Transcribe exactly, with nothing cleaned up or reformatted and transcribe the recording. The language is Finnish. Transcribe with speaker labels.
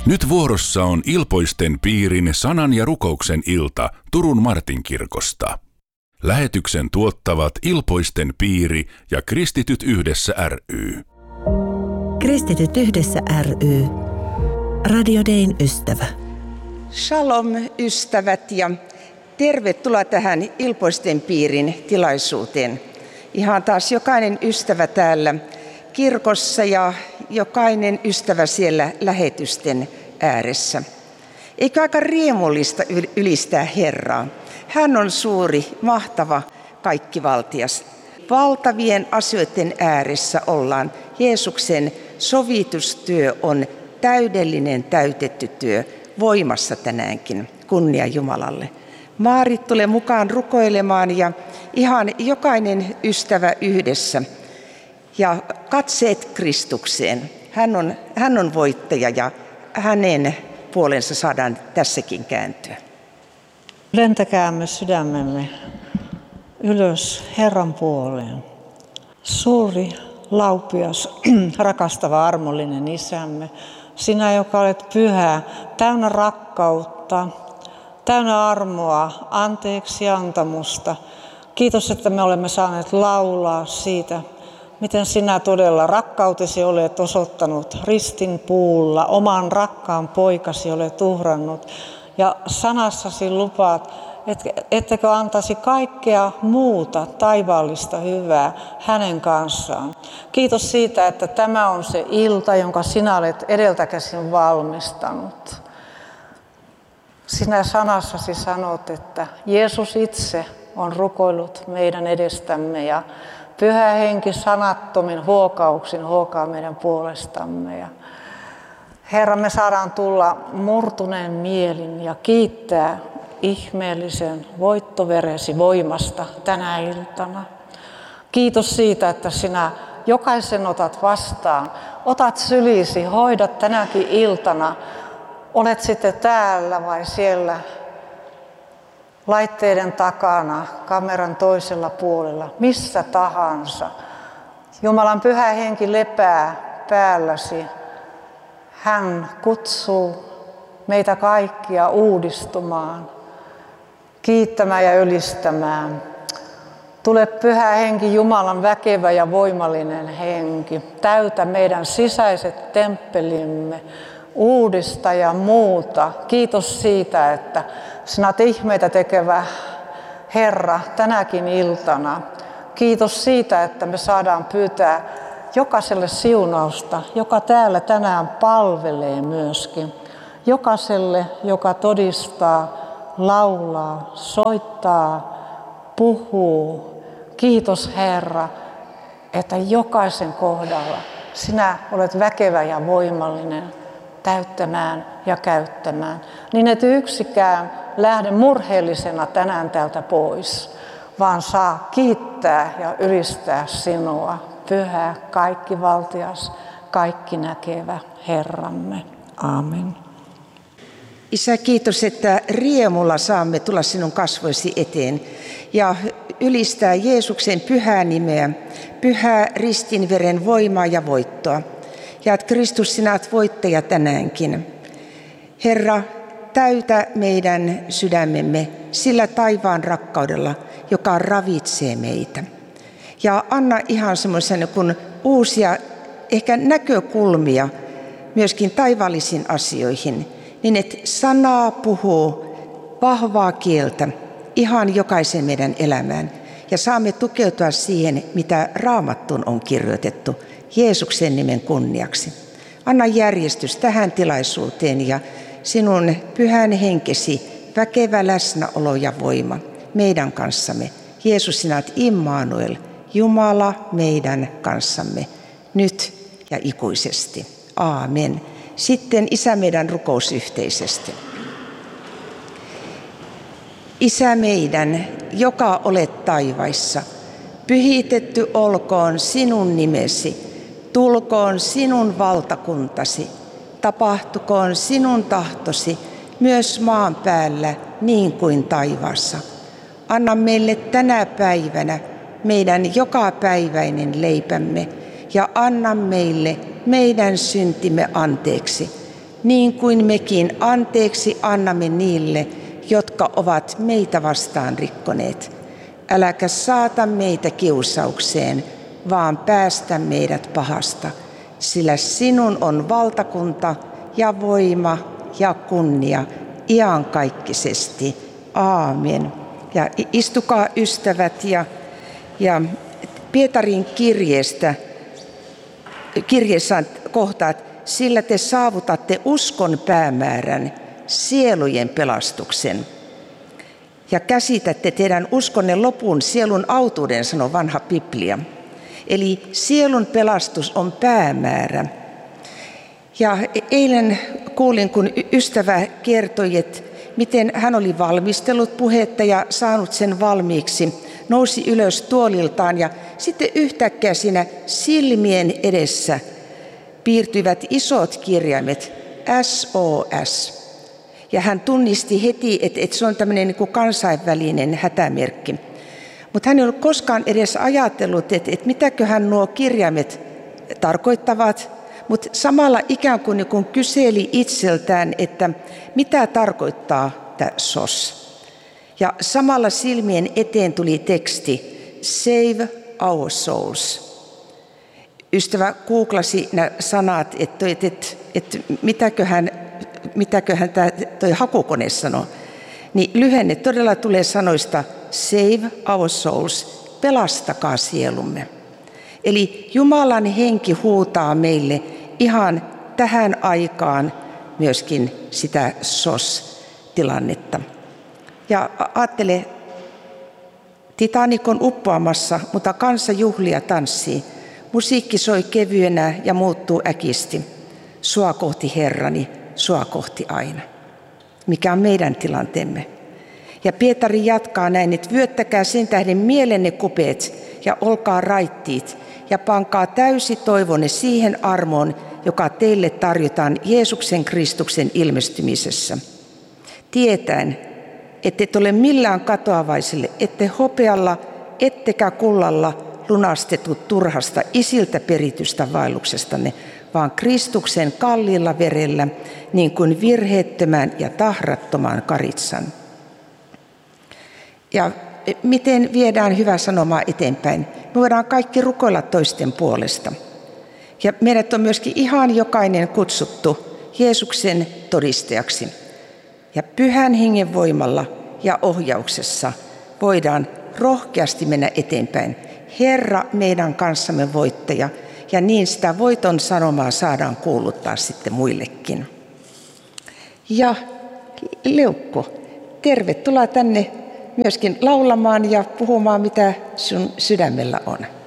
Speaker 1: Nyt vuorossa on Ilpoisten piirin sanan ja rukouksen ilta Turun Martinkirkosta. Lähetyksen tuottavat Ilpoisten piiri ja Kristityt yhdessä ry.
Speaker 2: Kristityt yhdessä ry. Radio Dayn ystävä.
Speaker 3: Shalom ystävät ja tervetuloa tähän Ilpoisten piirin tilaisuuteen. Ihan taas jokainen ystävä täällä kirkossa ja jokainen ystävä siellä lähetysten ääressä. Eikö aika riemullista ylistää Herraa? Hän on suuri, mahtava, kaikkivaltias. Valtavien asioiden ääressä ollaan. Jeesuksen sovitustyö on täydellinen, täytetty työ voimassa tänäänkin. Kunnia Jumalalle. Maarit tulee mukaan rukoilemaan ja ihan jokainen ystävä yhdessä. Ja katseet Kristukseen. Hän on, hän on voittaja ja hänen puolensa saadaan tässäkin kääntyä.
Speaker 4: Lentäkäämme sydämemme ylös Herran puoleen. Suuri, laupias, rakastava, armollinen Isämme, sinä, joka olet pyhä, täynnä rakkautta, täynnä armoa, anteeksi antamusta. Kiitos, että me olemme saaneet laulaa siitä, miten sinä todella rakkautesi olet osoittanut ristin puulla, oman rakkaan poikasi olet uhrannut. Ja sanassasi lupaat, ettekö antaisi kaikkea muuta taivaallista hyvää hänen kanssaan. Kiitos siitä, että tämä on se ilta, jonka sinä olet edeltäkäsin valmistanut. Sinä sanassasi sanot, että Jeesus itse on rukoillut meidän edestämme ja Pyhä Henki sanattomin huokauksin huokaa meidän puolestamme. Ja Herra, me saadaan tulla murtuneen mielin ja kiittää ihmeellisen voittoveresi voimasta tänä iltana. Kiitos siitä, että sinä jokaisen otat vastaan. Otat sylisi, hoidat tänäkin iltana. Olet sitten täällä vai siellä laitteiden takana, kameran toisella puolella, missä tahansa. Jumalan Pyhä Henki lepää päälläsi. Hän kutsuu meitä kaikkia uudistumaan, kiittämään ja ylistämään. Tule Pyhä Henki, Jumalan väkevä ja voimallinen henki. Täytä meidän sisäiset temppelimme, uudista ja muuta. Kiitos siitä, että sinä olet ihmeitä tekevä Herra tänäkin iltana. Kiitos siitä, että me saadaan pyytää jokaiselle siunausta, joka täällä tänään palvelee myöskin. Jokaiselle, joka todistaa, laulaa, soittaa, puhuu. Kiitos Herra, että jokaisen kohdalla sinä olet väkevä ja voimallinen täyttämään ja käyttämään. Niin et yksikään lähde murheellisena tänään täältä pois, vaan saa kiittää ja ylistää sinua. Pyhä, kaikkivaltias, kaikki näkevä Herramme. Aamen.
Speaker 3: Isä, kiitos, että riemulla saamme tulla sinun kasvoisi eteen ja ylistää Jeesuksen pyhää nimeä, pyhää ristinveren voimaa ja voittoa. Ja että Kristus, sinä olet voittaja tänäänkin. Herra, täytä meidän sydämemme sillä taivaan rakkaudella, joka ravitsee meitä. Ja anna ihan semmoisen kun uusia ehkä näkökulmia myöskin taivaallisiin asioihin, niin että sanaa puhuu vahvaa kieltä ihan jokaisen meidän elämään. Ja saamme tukeutua siihen, mitä Raamattuun on kirjoitettu Jeesuksen nimen kunniaksi. Anna järjestys tähän tilaisuuteen ja sinun pyhän henkesi väkevä läsnäolo ja voima meidän kanssamme. Jeesus, sinä olet Immanuel, Jumala meidän kanssamme, nyt ja ikuisesti. Aamen. Sitten Isä meidän rukous yhteisesti. Isä meidän, joka olet taivaissa, pyhitetty olkoon sinun nimesi, tulkoon sinun valtakuntasi, tapahtukoon sinun tahtosi myös maan päällä niin kuin taivaassa. Anna meille tänä päivänä meidän jokapäiväinen leipämme ja anna meille meidän syntimme anteeksi, niin kuin mekin anteeksi annamme niille, jotka ovat meitä vastaan rikkoneet. Äläkä saata meitä kiusaukseen, vaan päästä meidät pahasta, sillä sinun on valtakunta ja voima ja kunnia iankaikkisesti. Aamen. Ja istukaa ystävät ja, ja Pietarin kirjeestä, kirjeessä on kohtaat, sillä te saavutatte uskon päämäärän, sielujen pelastuksen. Ja käsitätte teidän uskonne lopun sielun autuuden, sanoo vanha Biblia. Eli sielun pelastus on päämäärä. Ja eilen kuulin, kun ystävä kertoi, että miten hän oli valmistellut puhetta ja saanut sen valmiiksi. Nousi ylös tuoliltaan ja sitten yhtäkkiä siinä silmien edessä piirtyivät isot kirjaimet S O S. Ja hän tunnisti heti, että, että se on tämmöinen niin kuin kansainvälinen hätämerkki. Mutta hän ei ollut koskaan edes ajatellut, että, että mitäköhän nuo kirjaimet tarkoittavat. Mutta samalla ikään kuin, niin kuin kyseli itseltään, että mitä tarkoittaa tämä S O S. Ja samalla silmien eteen tuli teksti Save our souls. Ystävä googlasi nämä sanat, että, että, että, että mitäköhän, mitäköhän tämä toi hakukone sanoo. Niin lyhenne todella tulee sanoista Save our souls, pelastakaa sielumme. Eli Jumalan henki huutaa meille ihan tähän aikaan myöskin sitä S O S-tilannetta. Ja ajattele, Titanic on uppoamassa, mutta kansa juhlia tanssii. Musiikki soi kevyenä ja muuttuu äkisti. Sua kohti Herrani, sua kohti aina. Mikä on meidän tilanteemme? Ja Pietari jatkaa näin, että vyöttäkää sen tähden mielenne kupeet ja olkaa raittiit ja pankaa täysi toivonne siihen armoon, joka teille tarjotaan Jeesuksen Kristuksen ilmestymisessä. Tietäen, ette et ole millään katoavaiselle, ette hopealla, ettekä kullalla lunastetut turhasta isiltä peritystä vaelluksestanne, vaan Kristuksen kalliilla verellä, niin kuin virheettömän ja tahrattoman karitsan. Ja miten viedään hyvää sanomaa eteenpäin? Me voidaan kaikki rukoilla toisten puolesta. Ja meidät on myöskin ihan jokainen kutsuttu Jeesuksen todistajaksi. Ja Pyhän Hengen voimalla ja ohjauksessa voidaan rohkeasti mennä eteenpäin. Herra meidän kanssamme voittaja, ja niin sitä voiton sanomaa saadaan kuuluttaa sitten muillekin. Ja Leukko, tervetuloa tänne myöskin laulamaan ja puhumaan, mitä sun sydämellä on.